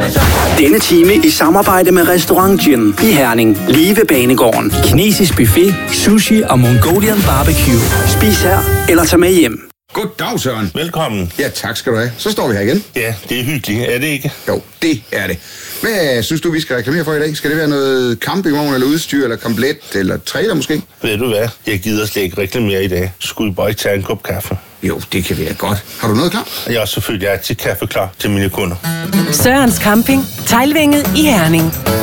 Denne time i samarbejde med Restaurant Gin i Herning. Lige ved Banegården. Kinesisk buffet, sushi og Mongolian barbecue. Spis her eller tag med hjem. Goddag, Søren. Velkommen. Ja, tak skal du have. Så står vi her igen. Ja, det er hyggeligt. Er det ikke? Jo, det er det. Hvad synes du, vi skal reklamere for i dag? Skal det være noget campingvogn eller udstyr, eller komplet, eller trailer måske? Ved du hvad? Jeg gider slet ikke reklamere i dag. Skulle I bare ikke tage en kop kaffe? Jo, det kan være godt. Har du noget klar? Jeg er selvfølgelig altid kaffe klar til mine kunder. Sørens Camping, Teglvænget i Herning.